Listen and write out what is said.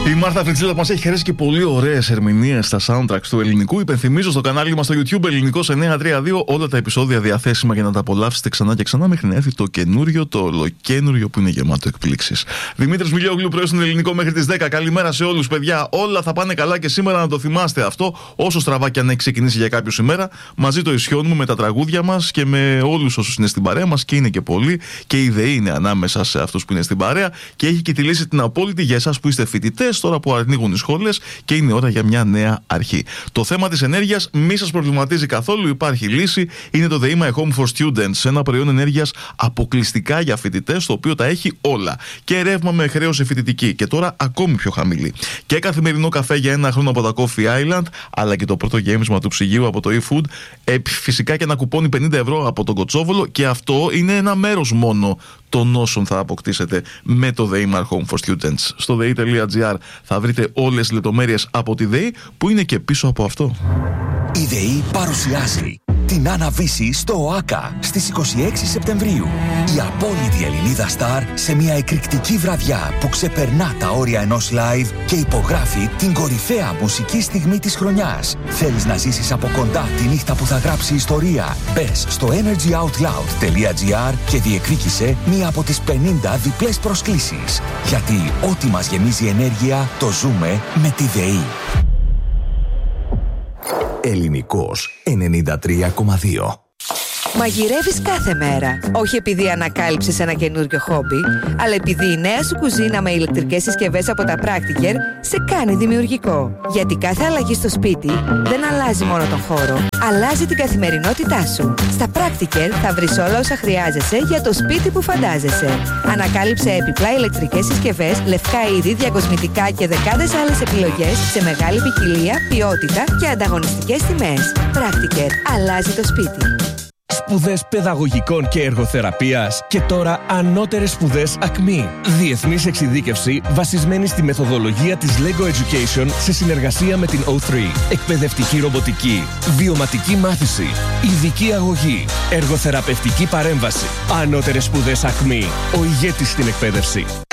Η Μάρθα Φριτσίλα μας έχει χαρίσει και πολύ ωραίες ερμηνείες στα soundtracks του ελληνικού. Υπενθυμίζω στο κανάλι μας στο YouTube Ελληνικός 932 όλα τα επεισόδια διαθέσιμα για να τα απολαύσετε ξανά και ξανά μέχρι να έρθει το καινούριο, το ολοκένουριο που είναι γεμάτο εκπλήξεις. Δημήτρης Μιλιόγλου, πρωί στον Ελληνικό μέχρι τις 10. Καλημέρα σε όλους, παιδιά. Όλα θα πάνε καλά και σήμερα να το θυμάστε αυτό. Όσο στραβά και αν έχει ξεκινήσει για κάποιους ημέρα, μαζί το ισιώνουμε με τα τραγούδια μας και με όλους όσους είναι στην παρέα μας και είναι και πολλοί. Και η ΔΕΗ είναι ανάμεσα σε αυτούς που είναι στην παρέα και έχει και τη λύση την απόλυτη για εσάς που είστε φοιτητές. Τώρα που ανοίγουν οι σχολές και είναι ώρα για μια νέα αρχή. Το θέμα της ενέργειας μη σας προβληματίζει καθόλου, υπάρχει λύση. Είναι το The My Home for Students, ένα προϊόν ενέργειας αποκλειστικά για φοιτητές, το οποίο τα έχει όλα. Και ρεύμα με χρέωση φοιτητική και τώρα ακόμη πιο χαμηλή. Και καθημερινό καφέ για 1 χρόνο από τα Coffee Island, αλλά και το πρώτο γέμισμα του ψυγείου από το eFood. Φυσικά και ένα κουπόνι 50 ευρώ από τον Κοτσόβολο, και αυτό είναι ένα μέρος μόνο των όσων θα αποκτήσετε με το The My Home for Students. Στο dei.gr θα βρείτε όλες τις λεπτομέρειες από τη ΔΕΗ που είναι και πίσω από αυτό. Η ΔΕΗ παρουσιάζει την Άννα-Βύση στο ΟΑΚΑ στις 26 Σεπτεμβρίου. Η απόλυτη Ελληνίδα στάρ σε μια εκρηκτική βραδιά που ξεπερνά τα όρια ενός live και υπογράφει την κορυφαία μουσική στιγμή της χρονιάς. Θέλεις να ζήσεις από κοντά τη νύχτα που θα γράψει ιστορία? Μπες στο energyoutloud.gr και διεκδίκησε μία από τις 50 διπλές προσκλήσεις. Γιατί ό,τι μας γεμίζει ενέργεια το ζούμε με τη ΔΕΗ. Ελληνικός 93,2. Μαγειρεύεις κάθε μέρα. Όχι επειδή ανακάλυψες ένα καινούριο χόμπι, αλλά επειδή η νέα σου κουζίνα με ηλεκτρικές συσκευές από τα Practiker σε κάνει δημιουργικό. Γιατί κάθε αλλαγή στο σπίτι δεν αλλάζει μόνο τον χώρο, αλλάζει την καθημερινότητά σου. Στα Practiker θα βρεις όλα όσα χρειάζεσαι για το σπίτι που φαντάζεσαι. Ανακάλυψε επιπλά ηλεκτρικές συσκευές, λευκά είδη, διακοσμητικά και δεκάδες άλλες επιλογές σε μεγάλη ποικιλία, ποιότητα και ανταγωνιστικές τιμές. Practiker. Αλλάζει το σπίτι. Σπουδές παιδαγωγικών και εργοθεραπείας και τώρα ανώτερες σπουδές ΑΚΜΗ. Διεθνής εξειδίκευση βασισμένη στη μεθοδολογία της LEGO Education σε συνεργασία με την O3. Εκπαιδευτική ρομποτική, βιωματική μάθηση, ειδική αγωγή, εργοθεραπευτική παρέμβαση. Ανώτερες σπουδές ΑΚΜΗ. Ο ηγέτης στην εκπαίδευση.